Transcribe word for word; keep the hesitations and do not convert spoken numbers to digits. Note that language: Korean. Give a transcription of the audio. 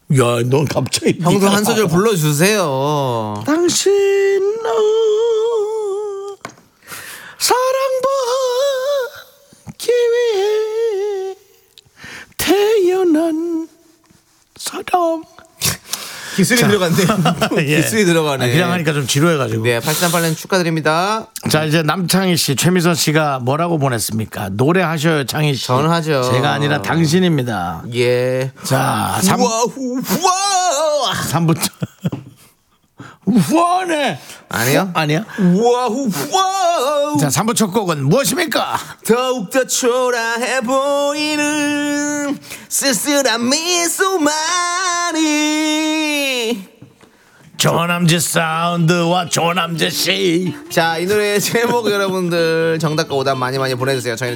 야, 넌 갑자기 형도 한 소절 불러주세요. 당신 너 사랑받기 위해 태어난 사람. 기술이 자. 들어갔네. 예. 기술이 들어가네. 아, 그냥 하니까 좀 지루해가지고. 네, 팔삼팔 년 축하드립니다. 자, 이제 남창희 씨, 최미선 씨가 뭐라고 보냈습니까? 노래하셔요, 창희 씨. 저는 하죠. 제가 아니라 당신입니다. 예. 자, 삼, 우와, 후, 우와. 삼부터. 우와네. 아니요? 아니야? 우와, 후, 우와. 자, 삼 부 첫 곡은 무엇입니까? 더욱더 초라해 보이는 쓸쓸한 미소만이. 조남지 사운드와 조남지 씨. 자, 이 노래 제목 여러분들 정답과 오답 많이 많이 보내주세요. 저희는